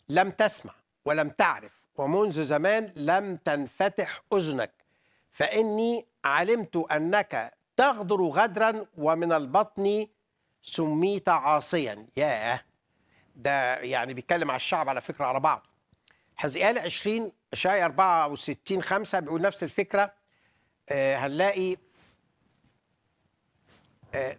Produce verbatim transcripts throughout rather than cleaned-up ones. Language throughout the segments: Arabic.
لم تسمع ولم تعرف، ومنذ زمان لم تنفتح أذنك، فإني علمت أنك تغدر غدرا، ومن البطن سميت عاصيا. ياه، ده يعني بيتكلم على الشعب على فكرة على بعض. حزقيال عشرين إشعياء أربعة وستين خمسة بيقول نفس الفكرة. آه هنلاقي آه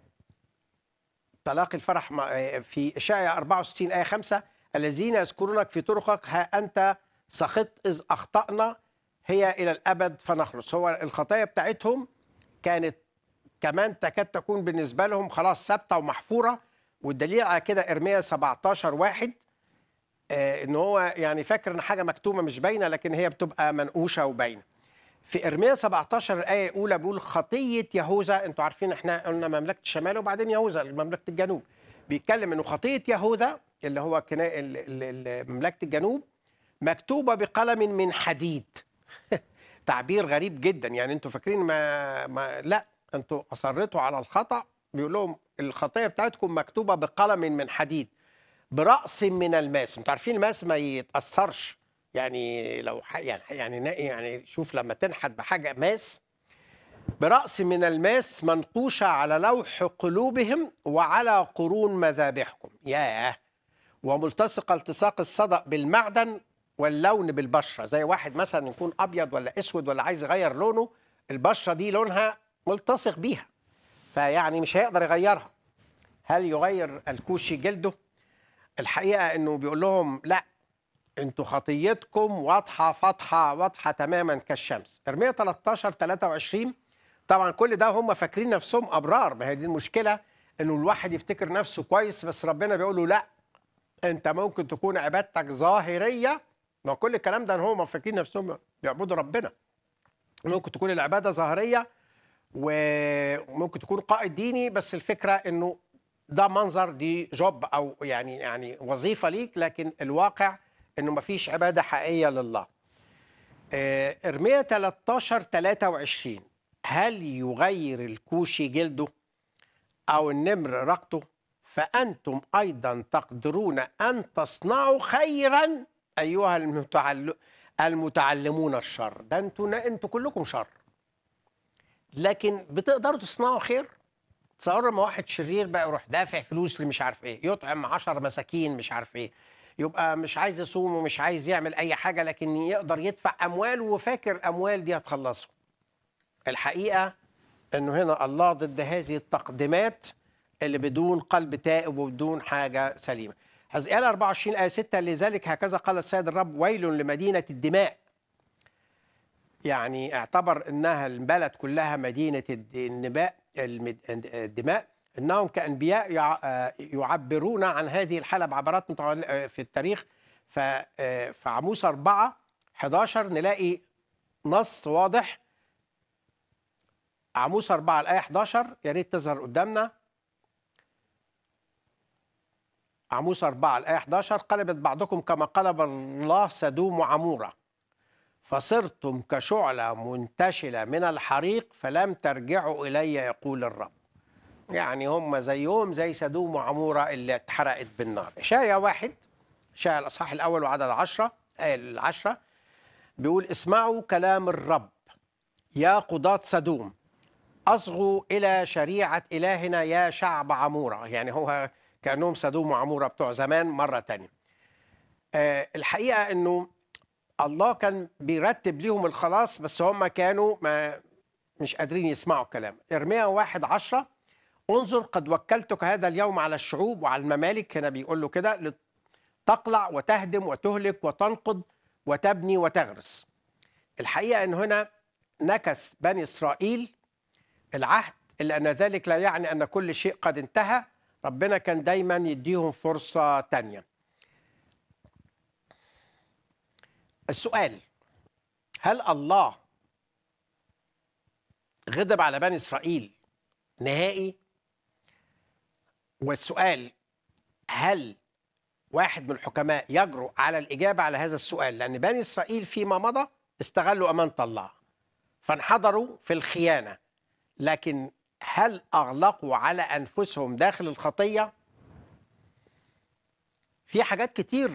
طلاق الفرح في إشعياء أربعة وستين آية خمسة: الذين يذكرونك في طرقك ها أنت سخطت إذ أخطأنا، هي إلى الأبد فنخلص. هو الخطايا بتاعتهم كانت كمان تكاد تكون بالنسبة لهم خلاص ثابتة ومحفورة، والدليل على كده إرميا سبعتاشر واحد، آه إن هو يعني فاكر إن حاجة مكتومة مش باينة لكن هي بتبقى منقوشة وباينة. في إرميا سبعتاشر الآية الأولى بيقول خطية يهوذا. أنتوا عارفين إحنا قلنا مملكة الشمال وبعدين يهوذا مملكة الجنوب. بيتكلم إنه خطية يهوذا اللي هو كنا... مملكة الجنوب مكتوبة بقلم من حديد. تعبير غريب جدا، يعني أنتوا فاكرين ما... ما لا أنتوا أصرتوا على الخطأ. بيقول لهم الخطية بتاعتكم مكتوبة بقلم من حديد برأس من الماس. أنتوا عارفين الماس ما يتأثرش، يعني لو ح... يعني يعني يعني شوف لما تنحت بحاجه ماس برأس من الماس منقوشه على لوح قلوبهم وعلى قرون مذابحكم. ياه، وملتصقه التصاق الصدأ بالمعدن واللون بالبشره. زي واحد مثلا يكون ابيض ولا اسود ولا عايز يغير لونه، البشره دي لونها ملتصق بيها، فيعني مش هيقدر يغيرها. هل يغير الكوشي جلده؟ الحقيقه انه بيقول لهم لا، انتوا خطيتكم واضحه فاضحه واضحه تماما كالشمس. ارميا تلتاشر تلاتة وعشرين. طبعا كل ده هم فاكرين نفسهم ابرار، ما هي دي المشكله، انه الواحد يفتكر نفسه كويس بس ربنا بيقول له لا، انت ممكن تكون عبادتك ظاهريه. ما كل الكلام ده هم فاكرين نفسهم بيعبدوا ربنا. ممكن تكون العباده ظاهريه وممكن تكون قائد ديني، بس الفكره انه ده منظر، دي جوب او يعني يعني وظيفه ليك، لكن الواقع انه ما فيش عباده حقيقيه لله. ارميا تلتاشر تلاتة وعشرين: هل يغير الكوشي جلده او النمر رقته؟ فانتم ايضا تقدرون ان تصنعوا خيرا ايها المتعل... المتعلمون الشر. ده انتوا انتوا كلكم شر، لكن بتقدروا تصنعوا خير. تصوروا لما واحد شرير بقى يروح دافع فلوس اللي مش عارف ايه، يطعم عشر مساكين مش عارف ايه، يبقى مش عايز يصوم ومش عايز يعمل اي حاجه لكن يقدر يدفع اموال وفاكر الاموال دي هتخلصه. الحقيقه انه هنا الله ضد هذه التقديمات اللي بدون قلب تائب وبدون حاجه سليمه. حزقيال أربعة وعشرين آية ستة: لذلك هكذا قال السيد الرب ويل لمدينه الدماء. يعني اعتبر انها البلد كلها مدينه النباء الدماء، انهم كانبياء يعبرون عن هذه الحاله بعبارات في التاريخ. في عموس أربعة حداشر نلاقي نص واضح. عموس أربعة الآية حداشر، يا ريت تظهر قدامنا. عموس أربعة الآية حداشر: قلبت بعضكم كما قلب الله سدوم وعمورة، فصرتم كشعلة منتشلة من الحريق فلم ترجعوا إلي يقول الرب. يعني هم زيهم زي سدوم وعمورة اللي اتحرقت بالنار. إشعياء واحد، إشعياء الأصحاح الأول وعدد عشرة آية العشرة بيقول: اسمعوا كلام الرب يا قضاة سدوم، أصغوا إلى شريعة إلهنا يا شعب عمورة. يعني هو كأنهم سدوم وعمورة بتوع زمان مرة تانية. أه الحقيقة أنه الله كان بيرتب لهم الخلاص، بس هم كانوا ما مش قادرين يسمعوا الكلام. إرميا واحد عشرة: انظر قد وكلتك هذا اليوم على الشعوب وعلى الممالك. هنا بيقول له كده: تقلع وتهدم وتهلك وتنقض وتبني وتغرس. الحقيقة أن هنا نكس بني إسرائيل العهد، إلا أن ذلك لا يعني أن كل شيء قد انتهى. ربنا كان دايما يديهم فرصة تانية. السؤال: هل الله غضب على بني إسرائيل نهائي؟ والسؤال: هل واحد من الحكماء يجرؤ على الإجابة على هذا السؤال؟ لأن بني إسرائيل فيما مضى استغلوا أمانة الله فانحدروا في الخيانة، لكن هل أغلقوا على أنفسهم داخل الخطية؟ في حاجات كتير